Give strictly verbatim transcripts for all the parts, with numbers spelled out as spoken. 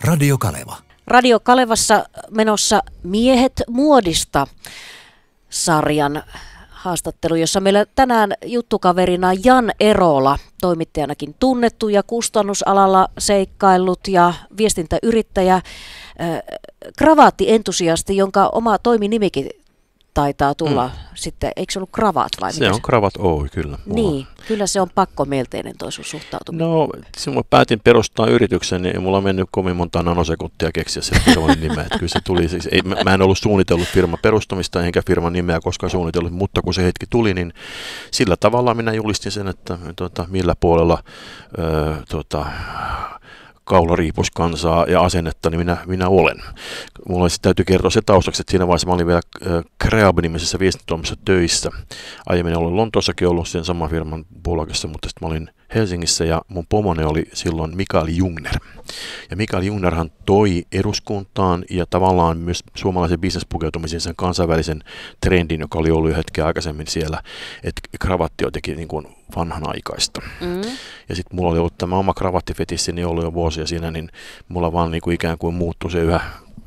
Radio Kaleva. Radio Kalevassa menossa Miehet muodista -sarjan haastattelu, jossa meillä tänään juttukaverina Jan Erola, toimittajanakin tunnettu ja kustannusalalla seikkaillut ja viestintäyrittäjä, äh, kravaattientusiasti, jonka oma toiminimikin taitaa tulla mm. sitten, eikö se ollut Kravat vai se mitä on se? Kravat Oy, kyllä. Niin, mulla. kyllä se on pakkomielteinen toi sun suhtautuminen. No, silloin päätin perustaa yrityksen, niin mulla on mennyt kovin monta nanosekuntia keksiä sen firman nimeä. Kyllä se tuli, siis, ei, mä, mä en ollut suunnitellut firman perustamista enkä firman nimeä koskaan suunnitellut, mutta kun se hetki tuli, niin sillä tavalla minä julistin sen, että tuota, millä puolella öö, tuota, kaulariipuskansaa ja asennetta, niin minä, minä olen. Mulla olisi, täytyy kertoa se taustaksi, että siinä vaiheessa mä olin vielä Creab-nimisessä viestintätoimissa töissä. Aiemmin olin Lontoossakin ollut sen saman firman puolakassa, mutta sitten mä olin Helsingissä ja mun pomoni oli silloin Mikael Jungner. Ja Mikael Jungnerhan toi eduskuntaan ja tavallaan myös suomalaisen bisnespukeutumisen sen kansainvälisen trendin, joka oli ollut jo hetken aikaisemmin siellä, että kravatti on jotenkin niin kuin vanhanaikaista. Mm. Ja sitten mulla oli ollut tämä oma kravattifetissi, niin ollut jo vuosia siinä, niin mulla vaan niin kuin ikään kuin muuttui se yhä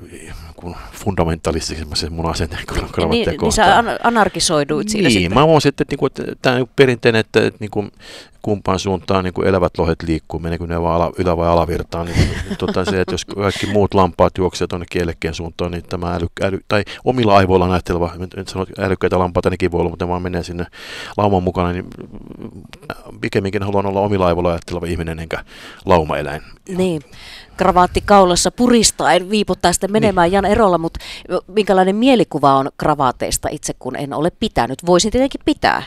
fundamentalistisemmin mun asenteen kravattia niin, kohtaan. Niin sä anarkisoiduit siinä niin, sitten. Mä huomasin, että, että, että, että tämä perinteinen, että, että niin kuin kumpaan suuntaan niin kuin elävät lohet liikkuu, meneekö ne vaan ala, ylä- vai alavirtaan, niin tota se, että jos kaikki muut lampaat juoksevat tuonne kielekkeen suuntaan, niin tämä äly, äly, tai omilla aivoilla näyttelevä, en sano, että älykkäitä lampaita nekin voi olla, mutta ne vaan menee sinne lauman mukana, niin pikemminkin haluan olla omilla aivoilla ajatteleva ihminen, enkä laumaeläin. Niin. Kravaatti kaulassa puristaen viiputtaa sitten menemään niin. Jan Erola, mutta minkälainen mielikuva on kravaateista itse, kun en ole pitänyt? Voisin tietenkin pitää.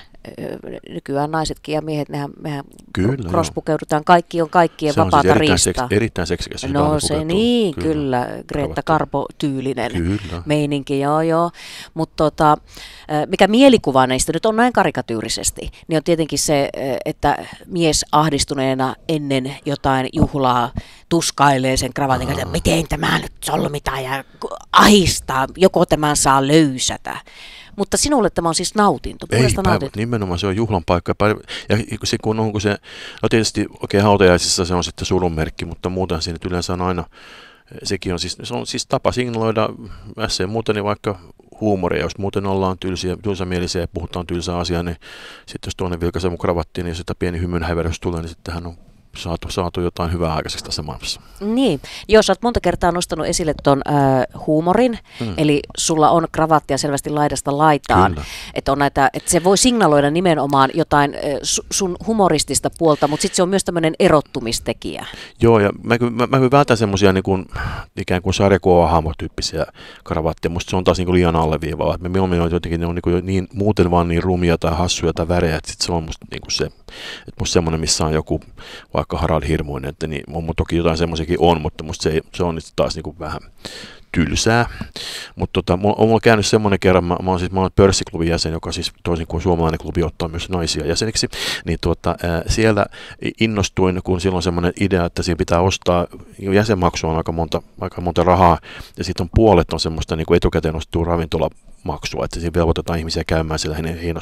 Nykyään naisetkin ja miehet, nehän, mehän crosspukeudutaan, kaikki on kaikkien se on vapaata siis erittäin riistaa. Seks, erittäin seksikäs. No se niin, kyllä, kyllä. Greta Garbo-tyylinen kyllä. Meininki, joo joo. Mutta tota, mikä mielikuva näistä nyt on näin karikatyyrisesti, niin on tietenkin se, että mies ahdistuneena ennen jotain juhlaa tuskailee sen kravaatin kanssa, että miten tämä nyt solmitaan ja ahistaa, joko tämän saa löysätä. Mutta sinulle tämä on siis nautinto. Ei, päivä, nimenomaan se on juhlan paikka. Ja se, kun onko se, no tietysti okei, okay, hautajaisissa se on sitten surunmerkki, mutta muuten siinä yleensä on aina, sekin on siis, se on siis tapa signaloida ässä ja muuten, niin vaikka huumoria, jos muuten ollaan tylsiä, tylsämielisiä ja puhutaan tylsää asiaa, niin sitten jos toinen vilkaisee mun kravattiin, niin jos sitä pieni hymyn häivähdys tulee, niin sittenhän on Saatu, saatu jotain hyvää aikaiseksi tässä maailmassa. Niin, jos olet monta kertaa nostanut esille tuon äh, huumorin, hmm. eli sulla on kravattia selvästi laidasta laitaan, että et se voi signaloida nimenomaan jotain äh, sun humoristista puolta, mutta sitten se on myös tämmöinen erottumistekijä. Joo, ja mä, mä, mä, mä vältän semmoisia niin kuin, ikään kuin sarjakuva-hahmotyyppisiä kravatteja, musta se on taas niin kuin liian alleviivaa, että me mieluummin on jotenkin, ne on niin, kuin niin, muuten vaan niin rumia tai hassuja tai värejä, että sit se on musta niin kuin se, että musta semmoinen, missä on joku vaikka Harald Hirmuinen, että niin, on, toki jotain semmoisiakin on, mutta musta se, se on taas niin kuin vähän tylsää. Mutta tota, mulla on mulla käynyt semmoinen kerran, mä, mä oon siis mä oon pörssiklubin jäsen, joka siis toisin kuin suomalainen klubi ottaa myös naisia jäseniksi, niin tuota, ää, siellä innostuin, kun silloin semmoinen idea, että siinä pitää ostaa, jäsenmaksua on aika monta, aika monta rahaa, ja sitten on puolet on semmoista niin kuin etukäteen ostettua ravintolamaksua, että siinä velvoitetaan ihmisiä käymään siellä heidän